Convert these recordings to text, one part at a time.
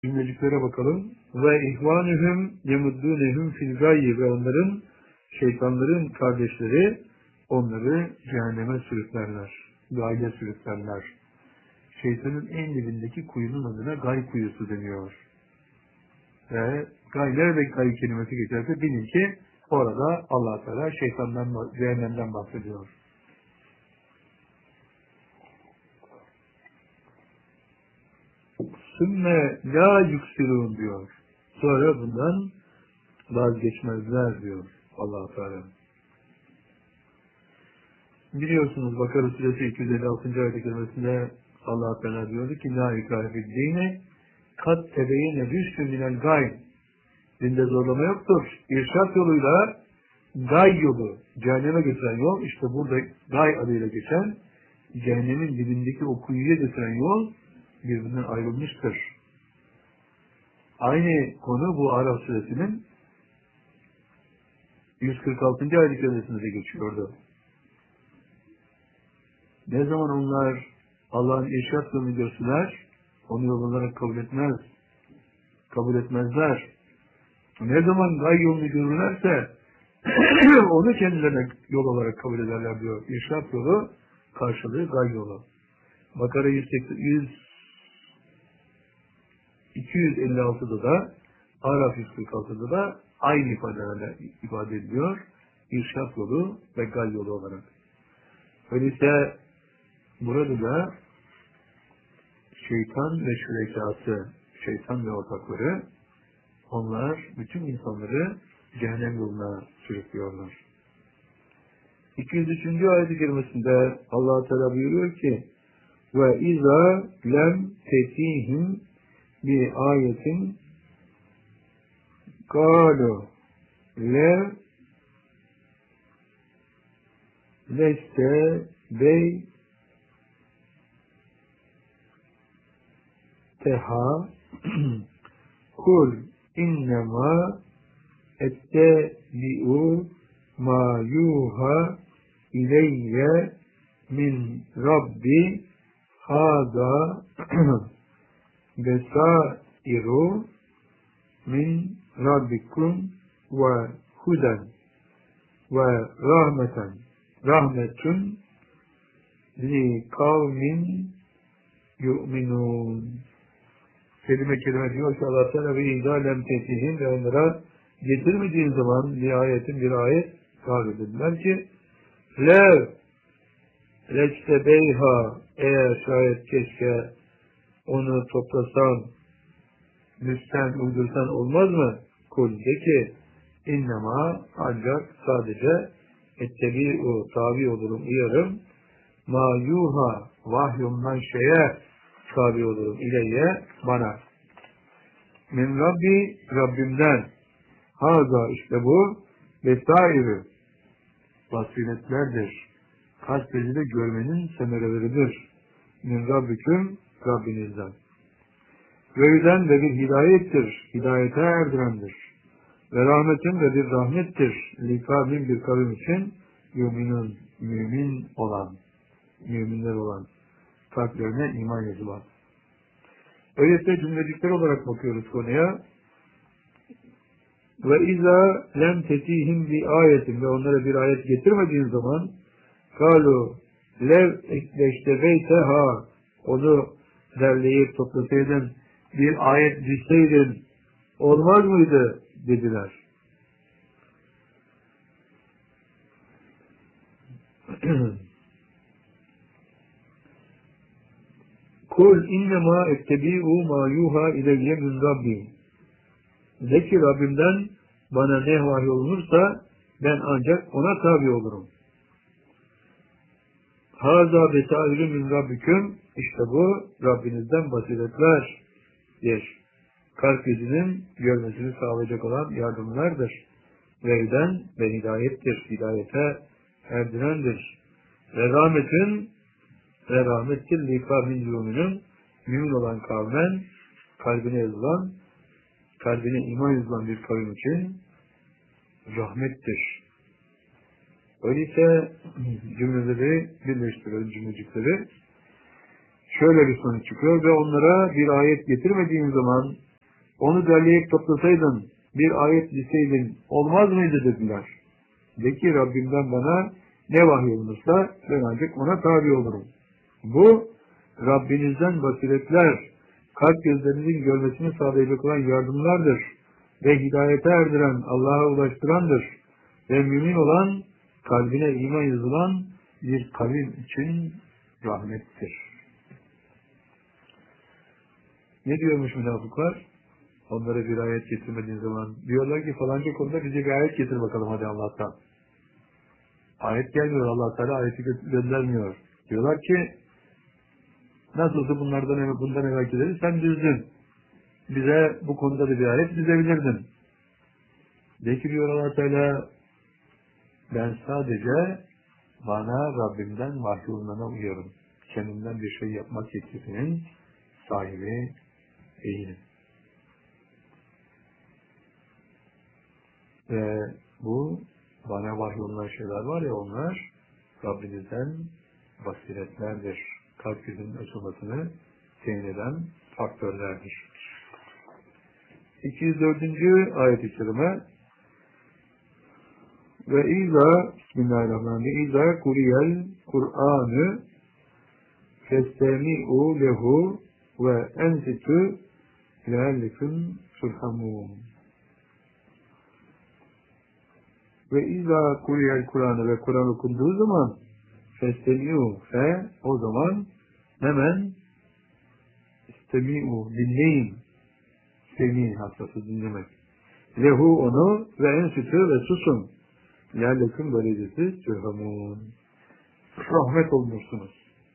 cümleciklere bakalım. Ve ihvanühüm yemuddûnehum fil gayyi, ve onların, şeytanların kardeşleri onları cehenneme sürüklerler. Gayye sürüklerler. Şeytanın en dibindeki kuyunun adına gay kuyusu deniyor. Ve gay, nerede gay kelimesi geçerse bilin ki orada Allah Teala şeytandan, cehennemden bahsediyor. Sümme la yüksirun diyor. Sonra bundan vazgeçmezler diyor Allah Teala. Biliyorsunuz Bakara suresi 256. ayet-i kerimesinde Allah Teala diyordu ki la ikrahe fi'd-dîne kad tebeyyene rüştü minel gay. Dinde zorlama yoktur. İrşad yoluyla gay yolu, cehenneme götüren yol, işte burada gay adıyla geçen cehennemin dibindeki o kuyuya götüren yol birbirinden ayrılmıştır. Aynı konu bu Araf suresinin 146. ayet-i kerimesinde geçiyordu. Ne zaman onlar Allah'ın irşad yolunu görsünler, onu yol olarak kabul etmezler. Ne zaman gay yolunu görürlerse onu kendilerine yol olarak kabul ederler diyor. İrşad yolu karşılığı gay yolu. Bakara 256'da da Araf 146'da da aynı ifadelerle ifade ediliyor. İrşad yolu ve gay yolu olarak. Öyleyse burada da şeytan ve şürekası, şeytan ve ortakları, onlar bütün insanları cehennem yoluna sürüklüyorlar. 203. ayet-i kerimesinde Allah Teala buyuruyor ki ve izâ lem tetihim bi ayetin kâlu le leste bey teha kul innema ettebi'u ma yuha ileyye min rabbi hâzâ besâiru min rabbikum ve huden ve rahmetun li kavmin yu'minun. Kelime diyor ki Allah Teala ve izâ lem tetihim, ve onlara getirmediğin zaman bir ayet kâlu dediler ki lev leçte beyha, eğer şayet keşke onu toplasan, müsten uydursan olmaz mı? Kul de ki innema, ancak sadece ettebi'u, tabi olurum, uyarım, ma yuha, vahyumdan şeye tabi olurum, ileyye, bana, min Rabbi, Rabbimden, haza, işte bu, vesaire, basiretlerdir, kalp gözüyle görmenin semereleridir, min Rabbiküm, Rabbinizden, ve yüden ve bir hidayettir, hidayete erdirendir, ve rahmetin ve bir rahmettir, likabin bir kavim için, yuminun, müminler olan, kalplerine iman yazılan. Öyleyse cümlecikler olarak bakıyoruz konuya. Ve izâ lem tetihim bi ayetin, ve onlara bir ayet getirmediğin zaman kâlu lev ekleştebeyteha, onu derleyip toplasaydın, bir ayet düşseydin olmaz mıydı dediler. Kul innema ettebi'u ma yuha ileyye min Rabbi. De ki Rabbimden bana ne vahyolunursa ben ancak ona tabi olurum. Haza besairü min Rabbiküm, işte bu Rabbinizden basiretler der. Kalp yüzünün görmesini sağlayacak olan yardımlardır. Veyden ve hidayettir. Hidayete erdirendir. Ve rahmettir likâmin yu'minun, mümin olan kavmen, kalbine iman yazılan bir kavim için rahmettir. Öyleyse cümleleri birleştiriyoruz, cümlecikleri. Şöyle bir sonuç çıkıyor ve onlara bir ayet getirmediğin zaman Onu derleyip toplasaydın, bir ayet liseydin, olmaz mıydı dediler. De ki Rabbimden bana ne vahyolunursa ben ancak ona tabi olurum. Bu Rabbinizden basiretler, kalp gözlerinizin görmesini sağlayacak olan yardımlardır ve hidayete erdiren, Allah'a ulaştırandır ve mümin olan, kalbine iman yazılan bir kavim için rahmettir. Ne diyormuş münafıklar? Onlara bir ayet getirmediğin zaman diyorlar ki falanca konuda bize bir ayet getir bakalım hadi Allah'tan. Ayet gelmiyor, Allah Teala ayeti göndermiyor. Diyorlar ki nasılsa bundan evvelkileri sen düzdün. Bize bu konuda da bir ayet dizebilirdin. De ki diyor Allah Teala, ben sadece bana Rabbimden vahyolunana uyuyorum. Kendimden bir şey yapmak yetkisinin sahibi değilim. Ve bu bana vahyolunan şeyler var ya, onlar Rabbinizden basiretlerdir. Kalp gözünün açılmasını temin eden faktörlerdir. 204. ayet-i kerime ve İza Bismillahirrahmanirrahim İza kuriyel Kur'an'ı festemi'u lehu ve ensitu leallikun turhamun. Ve İza kuriyel Kur'an'ı ve Kur'an okunduğu zaman festemi'u fe o zaman hemen istemi'u dinleyin. Semi hastası dinlemek. Lehu onu ve ensitu ve susun. Yerlekin böylecesi turhamun. Rahmet olmuşsunuz.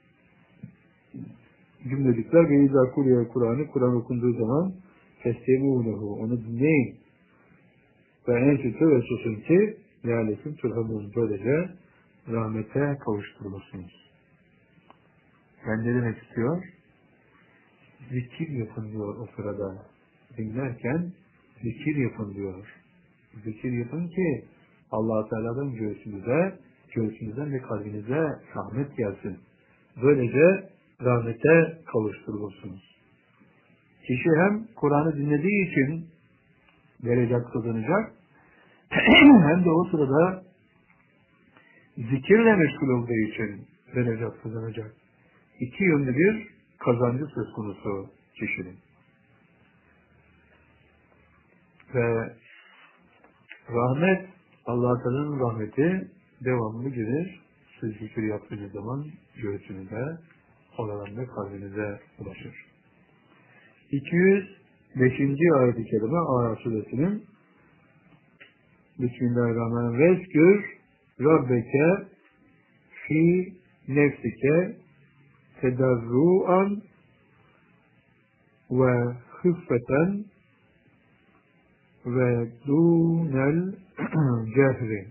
Cümlelikler ve İza kuriyel Kur'an'ı Kur'an okunduğu zaman festemi'u lehu onu dinleyin. Ve ensitu ve susun ki yerlekin turhamun. Böylece rahmete kavuşturulursunuz. Yani ne demek istiyor? Zikir yapın diyor o sırada. Dinlerken zikir yapın diyor. Zikir yapın ki Allah-u Teala'dan göğsünüzden ve kalbinize rahmet gelsin. Böylece rahmete kavuşturulursunuz. Kişi hem Kur'an'ı dinlediği için derece kazanacak, hem de o sırada zikirle meşgul olduğu için derece kazanacak. İki yönlü bir kazancı söz konusu kişinin. Ve rahmet, Allah Teala'nın rahmeti devamlı gelir. Siz zikir yaptığınız zaman göğsünüze, oralarında kalbinize ulaşır. 205. ayet-i kerime Araf suresinin Bismillahirrahmanirrahim. Veskür Rabbeke fi nefsike tedarruan ve hıffeten ve dunel cehri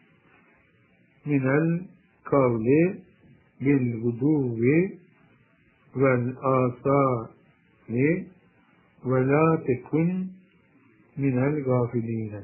minel kavli bil guduvi vel asali ve la tekun minel gafilinen.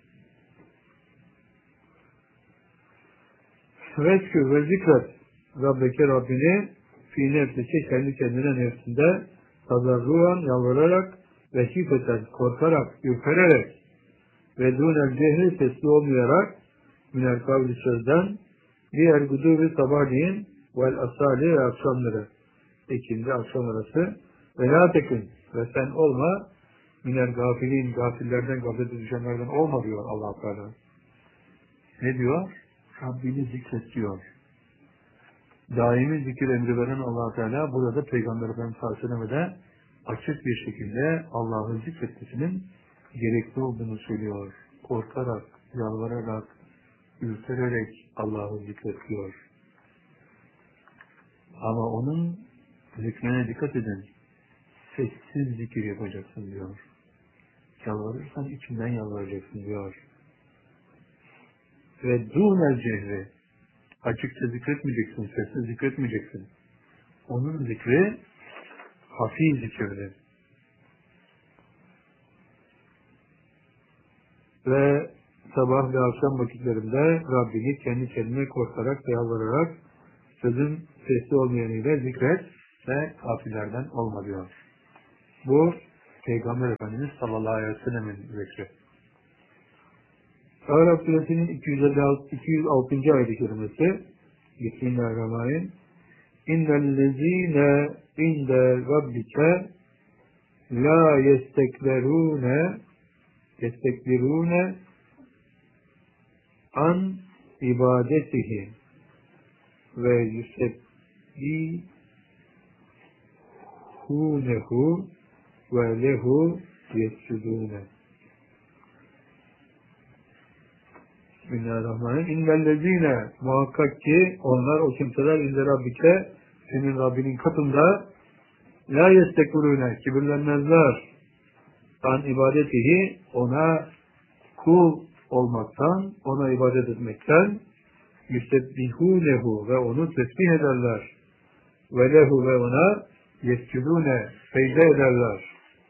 Veskür ve zikret Rabbeke Rabbini fi nefsike kendi kendine nefsinde tadarruan yalvararak ve hifeten korkarak, ürpererek ve dûnel cehri sesli olmayarak minel kavli sözden diğer guduvi sabahleyin vel asali ve akşamları ikindi akşam arası ve la tekün ve sen olma minel gafilin gafillerden gaflete düşenlerden olma diyor Allah Teala. Ne diyor? Rabbini zikret diyor. Daimi zikir emri veren Allah Teala burada Peygamber Efendimiz Aleyhisselam'a açık bir şekilde Allah'ı zikretmesinin gerekli olduğunu söylüyor. Korkarak, yalvararak, ürpererek Allah'ı zikrediyor. Ama onun zikrine dikkat edin. Sessiz zikir yapacaksın diyor. Yalvarırsan içinden yalvaracaksın diyor. Ve dûnel cehri açıkça zikretmeyeceksin, sessiz zikretmeyeceksin. Onun zikri hafi zikirdir. Ve sabah ve akşam vakitlerinde Rabbini kendi kendine korkarak ve yalvararak sözün sesli olmayanıyla zikret ve kafirlerden olma diyor. Bu Peygamber Efendimiz sallallahu aleyhi ve sellem'in zikri. Araf suresinin 206. ayet-i kerimesi Bismillahirrahmanirrahim. İnnellezîne inde rabbike la yestekbirûne an ibadetihi ve yusebbihunehu ve lehu yescudûne. Bismillahirrahmanirrahim. İnnellezîne muhakkak ki onlar o kimseler inde rabbike senin Rabbinin katında la yestekbirûne kibirlenmezler an ibadetihi ona kul olmaktan, ona ibadet etmekten yüsebbihûnehu ve onu tesbih ederler ve lehu ve ona yescudûne secde ederler.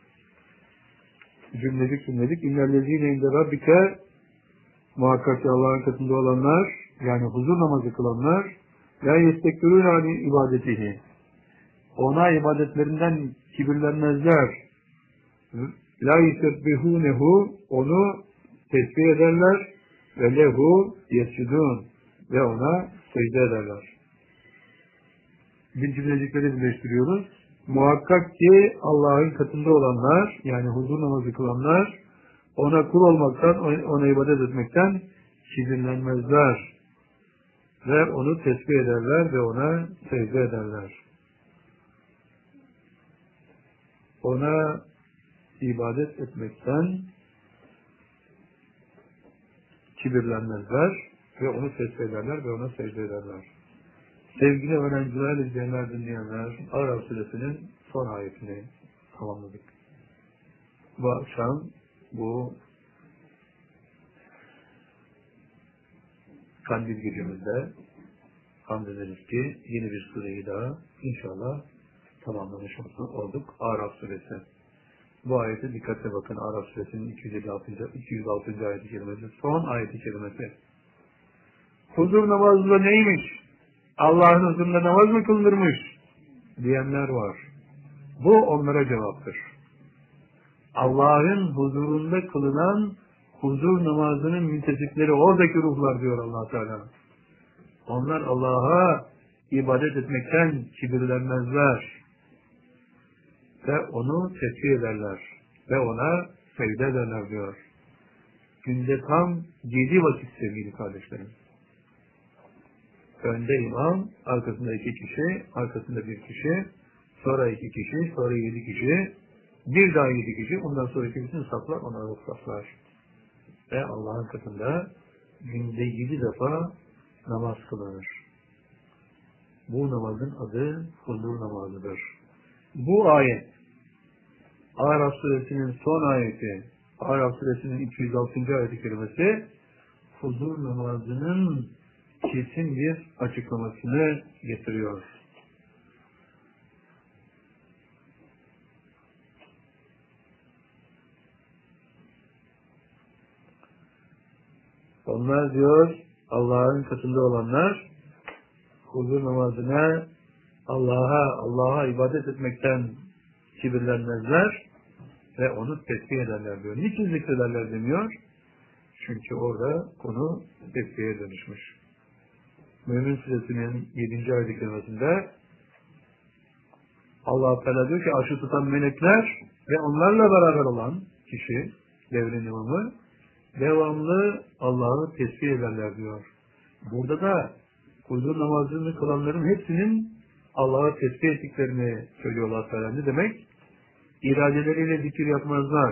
Cümledik innellezîne inde rabbike muhakkak ki Allah'ın katında olanlar yani huzur namazı kılanlar la yestekbirûne an ibadetihi ona ibadetlerinden kibirlenmezler. La yusebbihûnehu onu tesbih ederler ve lehu yescudûn ve ona secde ederler. Bir cümlecikleri birleştiriyoruz. Muhakkak ki Allah'ın katında olanlar yani huzur namazı kılanlar ona kul olmaktan, ona ibadet etmekten kibirlenmezler ve onu tesbih ederler ve ona secde ederler. Ona ibadet etmekten kibirlenmezler ve onu tesbih ederler ve ona secde ederler. Sevgili öğrenciler, izleyenler, dinleyenler, Araf suresinin son ayetini tamamladık. Bu akşam bu kandil gecemizde hamd ederiz ki yeni bir sureyi daha inşallah tamamlamış olduk. Araf suresi. Bu ayete dikkatle bakın. Araf suresinin 206. ayet-i kerimesi. Son ayet-i kerimesi. Huzur namazı da neymiş? Allah'ın huzurunda namaz mı kıldırmış? Diyenler var. Bu onlara cevaptır. Allah'ın huzurunda kılınan huzur namazının müntesipleri oradaki ruhlar diyor Allah Teala. Onlar Allah'a ibadet etmekten kibirlenmezler ve onu tesbih ederler ve ona secde ederler diyor. Günde tam 7 vakit sevgili kardeşlerim. Önde imam, arkasında 2 kişi, arkasında 1 kişi, sonra 2 kişi, sonra 7 kişi, bir daha 7 kişi, ondan sonraki bütün saflar onlara saflar. Ve Allah'ın katında günde 7 defa namaz kılınır. Bu namazın adı huzur namazıdır. Bu ayet, Araf suresinin son ayeti, Araf suresinin 206. ayet-i kerimesi, huzur namazının kesin bir açıklamasını getiriyor. Onlar diyor, Allah'ın katında olanlar, huzur namazına Allah'a ibadet etmekten kibirlenmezler ve onu tesbih ederler diyor. Niçin zikrederler demiyor? Çünkü orada konu tesbihe dönüşmüş. Mümin suresinin 7. ayet-i kerimesinde Allah Teala diyor ki arşı tutan melekler ve onlarla beraber olan kişi, devrin imamı, devamlı Allah'ı tesbih ederler diyor. Burada da huzur namazını kılanların hepsinin Allah'a tesbih ettiklerini söylüyor Allah Teala. Ne demek? İradeleriyle zikir yapmazlar.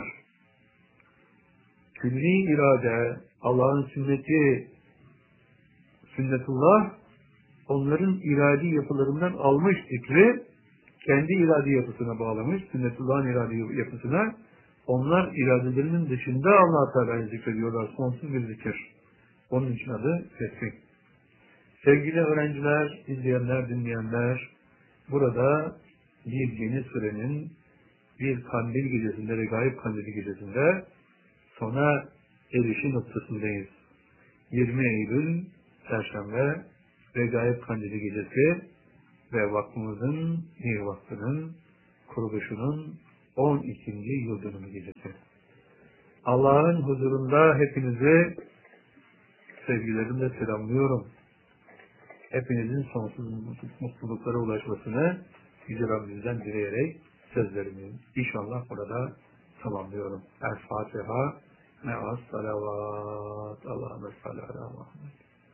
Külli irade, Allah'ın sünneti, sünnetullah, onların iradi yapılarından almış zikri, kendi iradi yapısına bağlamış, sünnetullah'ın iradi yapısına, onlar iradelerinin dışında Allah-u Teala'yı zikrediyorlar, sonsuz bir zikir. Onun için adı tesbih. Sevgili öğrenciler, izleyenler, dinleyenler, burada bir yeni sürenin bir kandil gecesinde, Regaib kandili gecesinde sona erişi noktasındayız. 20 Eylül Perşembe Regaib kandili gecesi ve vakfımızın, Mir Vakfı'nın kuruluşunun 12. yıl dönümü gecesi. Allah'ın huzurunda hepinizi sevgilerimle selamlıyorum. Hepinizin sonsuz mutluluklara ulaşmasını Yüce Rabbimizden dileyerek sözlerimi inşallah burada tamamlıyorum. El-Fatiha me'as salavat. Allahümme salli ala Muhammed.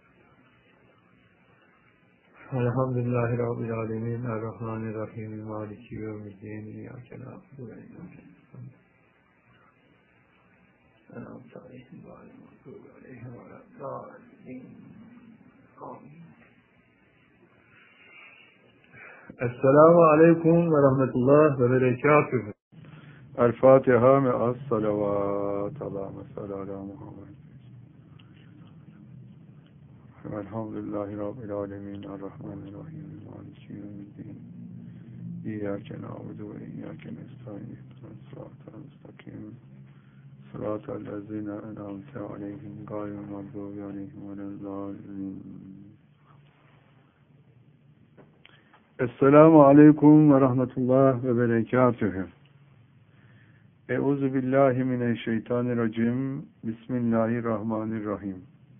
Elhamdülillahi Rabbil alemin. Errahmanirrahim. Maliki yevmiddin. İyyâke na'budu ve iyyâke nestaîn. Selamun aleykum ve aleykum ve aleykum. Amin. Esselamu aleyküm ve rahmetullah ve berekatühü. El-Fatiha me'as salavat. Allahümme salli ala Muhammed. Elhamdülillahi Rabbil alemin. Errahmanirrahim. Maliki yevmiddin. İyyâke na'budu ve iyyâke nestaîn. Sıratal müstakim. Sıratal lezîne en'amte aleyhim gayril mağdûbi aleyhim velezzâlin. Esselamu aleyküm ve rahmetullah ve berekatühü. Euzu billahi mineşşeytanirracim. Bismillahirrahmanirrahim.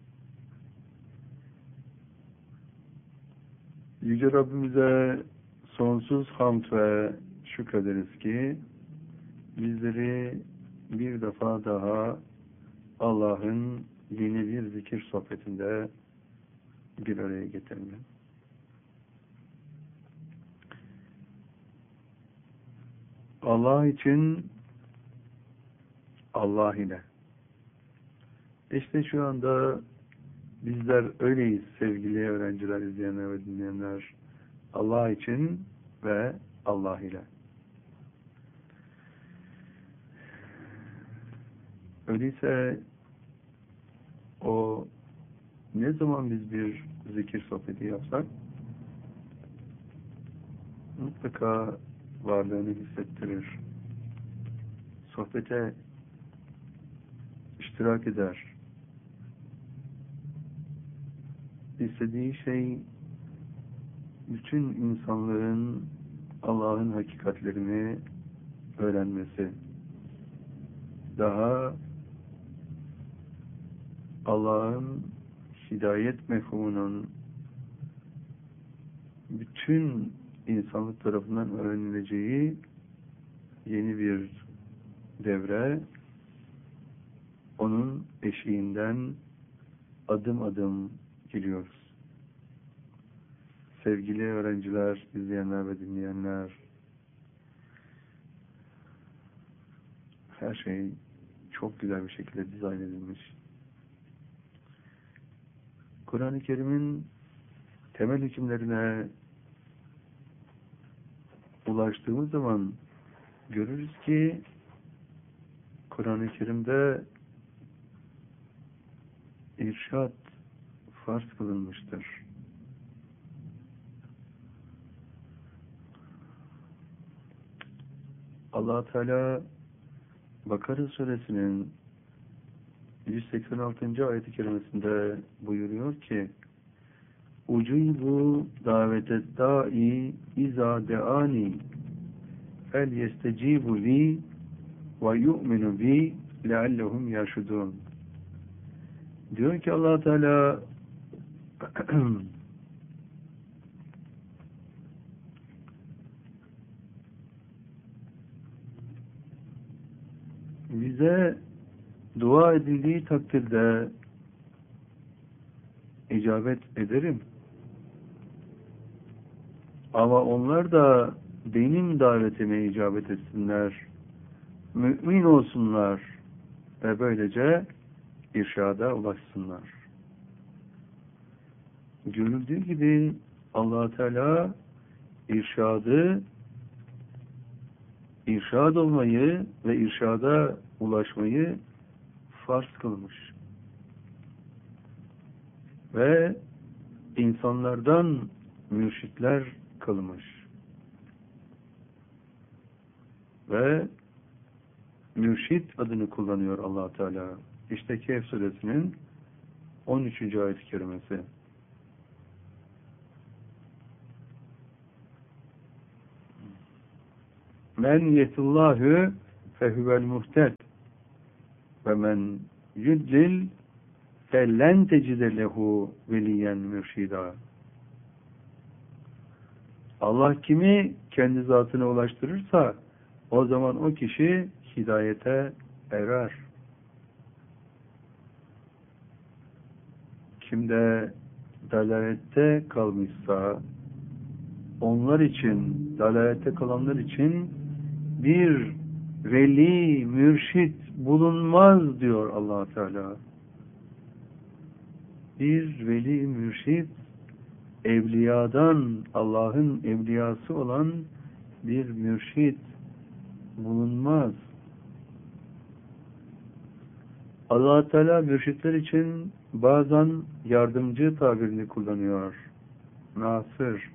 Yüce Rabbimize sonsuz hamd ve şükrederiz ki bizleri bir defa daha Allah'ın yeni bir zikir sohbetinde bir araya getirdi. Allah için, Allah ile. İşte şu anda bizler öyleyiz sevgili öğrenciler, izleyenler ve dinleyenler. Allah için ve Allah ile. Öyleyse o ne zaman biz bir zikir sohbeti yapsak mutlaka varlığını hissettirir. Sohbete iştirak eder. İstediği şey bütün insanlığın Allah'ın hakikatlerini öğrenmesi. Daha Allah'ın hidayet mefhumunun bütün insanlık tarafından öğrenileceği yeni bir devre, onun eşiğinden adım adım giriyoruz. Sevgili öğrenciler, izleyenler ve dinleyenler, her şey çok güzel bir şekilde dizayn edilmiş. Kur'an-ı Kerim'in temel hükümlerine ulaştığımız zaman görürüz ki Kur'an-ı Kerim'de irşad farz kılınmıştır. Allah Teala Bakara suresinin 186. ayet-i kerimesinde buyuruyor ki Ucibu davetet da'i iza de'ani fel yestecibu li ve yu'minu bi leallehum yaşudun. Diyor ki Allah Teala bize dua edildiği takdirde icabet ederim. Ama onlar da benim davetime icabet etsinler, mümin olsunlar ve böylece irşada ulaşsınlar. Görüldüğü gibi Allah Teala irşad olmayı ve irşada ulaşmayı farz kılmış. Ve insanlardan mürşitler kılmış. Ve mürşit adını kullanıyor Allah Teala. İşte Kehf suresinin 13. ayet-i kerimesi. Men yetullahu fehuvel muhted ve men yudlil fellen tecide lehu veliyen mürşida. Allah kimi kendi zatına ulaştırırsa o zaman o kişi hidayete erer. Kimde dalalette kalmışsa onlar için, dalalette kalanlar için bir veli, mürşit bulunmaz diyor Allah Teala. Bir veli, mürşit evliyadan, Allah'ın evliyası olan bir mürşit bulunmaz. Allah Teala mürşitler için bazen yardımcı tabirini kullanıyor. Nasır.